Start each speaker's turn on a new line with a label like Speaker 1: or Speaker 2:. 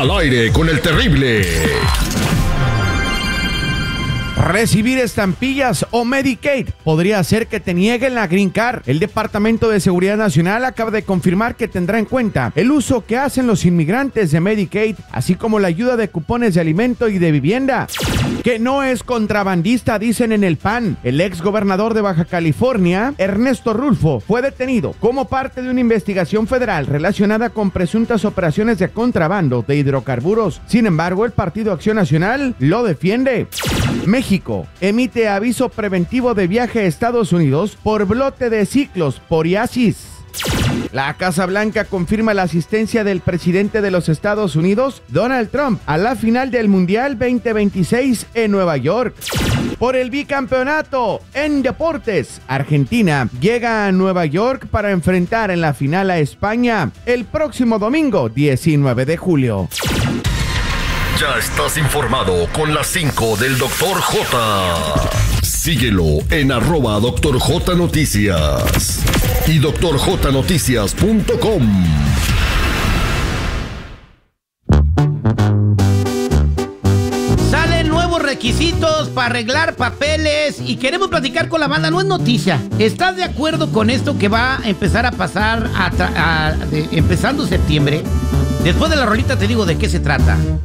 Speaker 1: Al aire con el terrible.
Speaker 2: Recibir estampillas o Medicaid podría hacer que te nieguen la Green Card. El Departamento de Seguridad Nacional acaba de confirmar que tendrá en cuenta el uso que hacen los inmigrantes de Medicaid, así como la ayuda de cupones de alimento y de vivienda. Que no es contrabandista, dicen en el PAN. El ex gobernador de Baja California, Ernesto Rulfo, fue detenido como parte de una investigación federal relacionada con presuntas operaciones de contrabando de hidrocarburos. Sin embargo, el Partido Acción Nacional lo defiende. México emite aviso preventivo de viaje a Estados Unidos por brote de ciclosporiasis. La Casa Blanca confirma la asistencia del presidente de los Estados Unidos, Donald Trump, a la final del Mundial 2026 en Nueva York. Por el bicampeonato en deportes, Argentina llega a Nueva York para enfrentar en la final a España el próximo domingo 19 de julio.
Speaker 1: Ya estás informado con las 5 del Dr. J. Síguelo en @Dr. J Noticias y drjnoticias.com.
Speaker 3: Salen nuevos requisitos para arreglar papeles y queremos platicar con la banda. No es noticia. ¿Estás de acuerdo con esto que va a empezar a pasar empezando septiembre? Después de la rolita te digo de qué se trata.